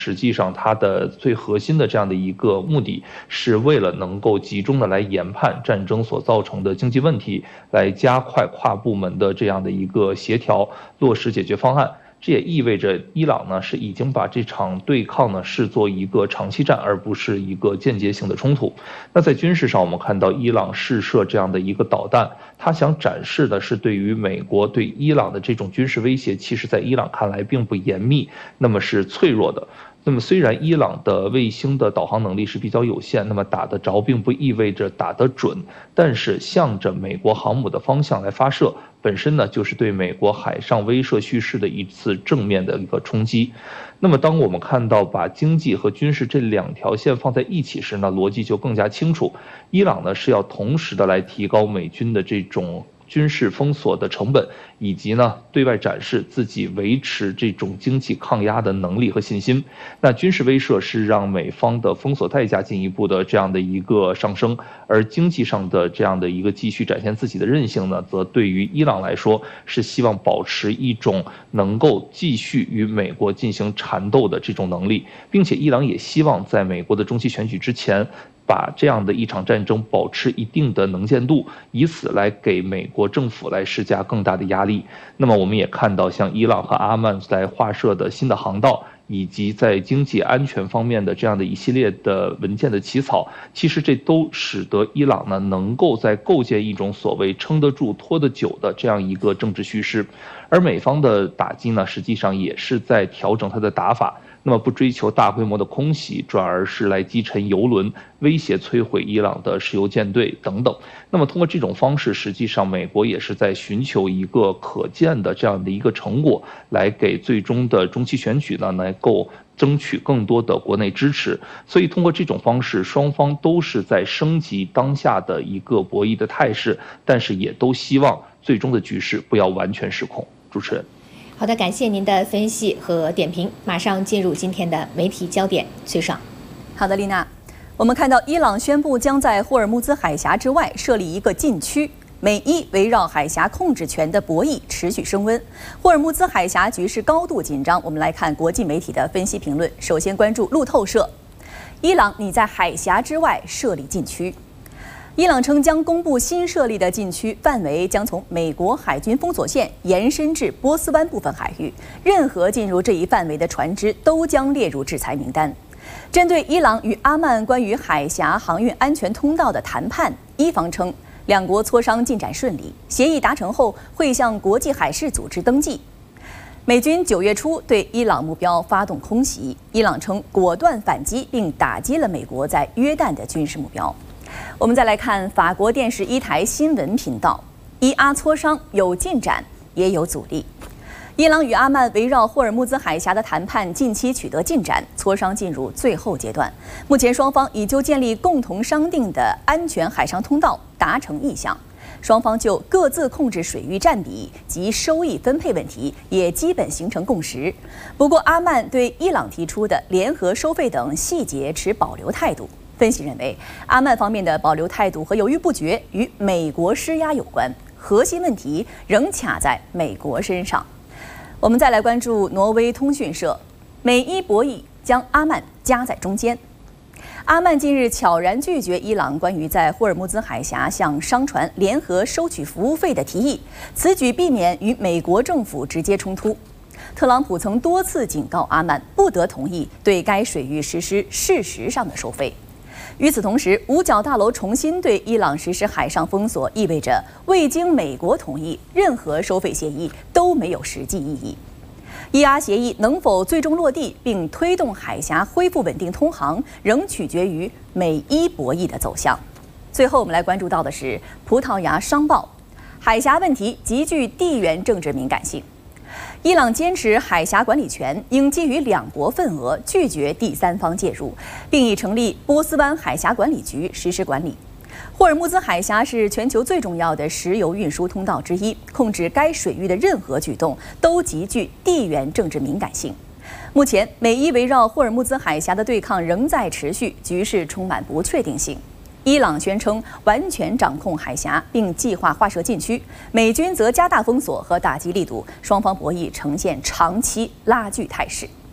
实际上，它的最核心的这样的一个目的，是为了能够集中的来研判战争所造成的经济问题，来加快跨部门的这样的一个协调，落实解决方案。这也意味着伊朗呢是已经把这场对抗呢视作一个长期战，而不是一个间接性的冲突。那在军事上，我们看到伊朗试射这样的一个导弹，它想展示的是对于美国对伊朗的这种军事威胁，其实在伊朗看来并不严密，那么是脆弱的。那么虽然伊朗的卫星的导航能力是比较有限，那么打得着并不意味着打得准，但是向着美国航母的方向来发射，本身呢就是对美国海上威慑叙事的一次正面的一个冲击。那么当我们看到把经济和军事这两条线放在一起时呢，逻辑就更加清楚。伊朗呢是要同时的来提高美军的这种军事封锁的成本，以及呢对外展示自己维持这种经济抗压的能力和信心。那军事威慑是让美方的封锁代价进一步的这样的一个上升，而经济上的这样的一个继续展现自己的韧性呢，则对于伊朗来说是希望保持一种能够继续与美国进行缠斗的这种能力，并且伊朗也希望在美国的中期选举之前，把这样的一场战争保持一定的能见度，以此来给美国政府来施加更大的压力。那么我们也看到，像伊朗和阿曼在划设的新的航道，以及在经济安全方面的这样的一系列的文件的起草，其实这都使得伊朗呢能够在构建一种所谓撑得住、拖得久的这样一个政治叙事。而美方的打击呢，实际上也是在调整它的打法。那么不追求大规模的空袭，转而是来击沉油轮，威胁摧毁伊朗的石油舰队等等。那么通过这种方式，实际上美国也是在寻求一个可见的这样的一个成果，来给最终的中期选举呢能够争取更多的国内支持。所以通过这种方式，双方都是在升级当下的一个博弈的态势，但是也都希望最终的局势不要完全失控。主持人。 好的，感谢您的分析和点评。马上进入今天的媒体焦点，崔爽。 好的，丽娜，我们看到伊朗宣布将在霍尔木兹海峡之外设立一个禁区，美伊围绕海峡控制权的博弈持续升温，霍尔木兹海峡局势高度紧张。我们来看国际媒体的分析评论，首先关注路透社：伊朗拟在海峡之外设立禁区。伊朗称将公布新设立的禁区范围将从美国海军封锁线延伸至波斯湾部分海域，任何进入这一范围的船只都将列入制裁名单。针对伊朗与阿曼关于海峡航运安全通道的谈判，伊方称两国磋商进展顺利，协议达成后会向国际海事组织登记。美军9月初对伊朗目标发动空袭，伊朗称果断反击并打击了美国在约旦的军事目标。我们再来看法国电视1台新闻频道，伊阿磋商有进展，也有阻力。伊朗与阿曼围绕霍尔木兹海峡的谈判近期取得进展，磋商进入最后阶段。目前双方已就建立共同商定的安全海上通道达成意向，双方就各自控制水域占比及收益分配问题也基本形成共识。不过，阿曼对伊朗提出的联合收费等细节持保留态度。分析认为，阿曼方面的保留态度和犹豫不决与美国施压有关，核心问题仍卡在美国身上。我们再来关注挪威通讯社，美伊博弈将阿曼夹在中间。阿曼近日悄然拒绝伊朗关于在霍尔木兹海峡向商船联合收取服务费的提议，此举避免与美国政府直接冲突。特朗普曾多次警告阿曼不得同意对该水域实施事实上的收费。与此同时，五角大楼重新对伊朗实施海上封锁，意味着未经美国同意，任何收费协议都没有实际意义。伊阿协议能否最终落地并推动海峡恢复稳定通航，仍取决于美伊博弈的走向。最后，我们来关注到的是葡萄牙商报：海峡问题极具地缘政治敏感性。伊朗坚持海峡管理权应基于两国份额，拒绝第三方介入，并已成立波斯湾海峡管理局实施管理。霍尔木兹海峡是全球最重要的石油运输通道之一，控制该水域的任何举动都极具地缘政治敏感性。目前，美伊围绕霍尔木兹海峡的对抗仍在持续，局势充满不确定性。伊朗宣称完全掌控海峡，并计划划设禁区；美军则加大封锁和打击力度，双方博弈呈现长期拉锯态势。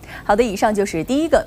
好的，以上就是第一个